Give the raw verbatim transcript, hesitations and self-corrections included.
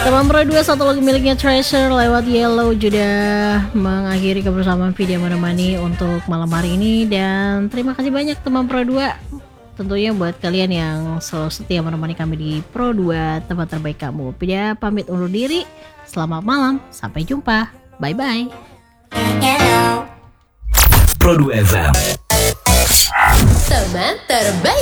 Teman Pro dua, satu lagu miliknya Treasure lewat Yellow sudah mengakhiri kebersamaan Vidya menemani untuk malam hari ini. Dan terima kasih banyak teman Pro dua, tentunya buat kalian yang selalu setia menemani kami di Pro dua, tempat terbaik kamu. Vidya pamit undur diri, selamat malam, sampai jumpa, bye bye. Pro dua F M, teman terbaik.